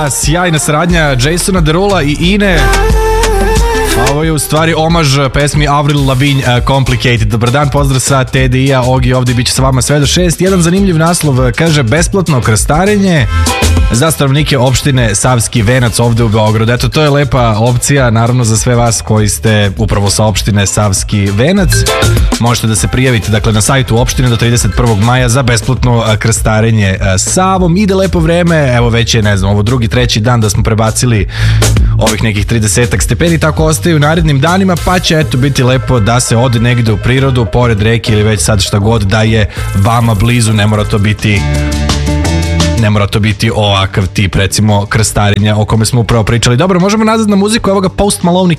Da, sjajna saradnja Jasona Derula i Ine. Ovo je u stvari omaž pesmi Avril Lavigne Complicated. Dobar dan, pozdrav sa TDI-a, Ogi ovdje bit će sa vama sve do 6. Jedan zanimljiv naslov kaže besplatno krstarenje za stanovnike opštine Savski Venac ovde u Beogradu. Eto, to je lepa opcija, naravno za sve vas koji ste upravo sa opštine Savski Venac. Možete da se prijavite, dakle, na sajtu opštine do 31. maja za besplatno krstarenje Savom. Ide lepo vreme, evo već je, ne znam, ovo drugi, treći dan da smo prebacili ovih nekih 30 stepeni, tako ostaju u narednim danima, pa će eto biti lepo da se ode negde u prirodu, pored reke ili već sad šta god da je vama blizu, ne mora to biti ovakav tip, recimo, krstarenja o kome smo upravo pričali. Dobro, možemo nazad na muziku, evo ga Post Malone